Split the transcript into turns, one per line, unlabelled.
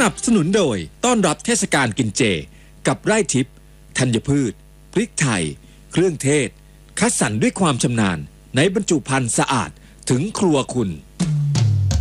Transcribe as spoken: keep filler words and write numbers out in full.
นับสนุนโดยต้อนรับเทศกาลกินเจกับไร่ทิพย์ธัญพืชพริกไทยเครื่องเทศคัดสรรด้วยความชำนาญในบรรจุภัณฑ์สะอาดถึงครัวคุณ